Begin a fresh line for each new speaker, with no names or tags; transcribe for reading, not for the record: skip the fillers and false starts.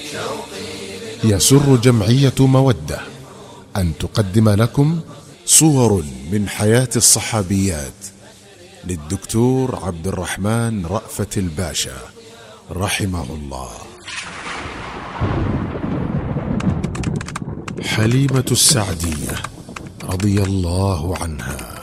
يسر جمعية مودة أن تقدم لكم صور من حياة الصحابيات للدكتور عبد الرحمن رأفت الباشا رحمه الله. حليمة السعدية رضي الله عنها.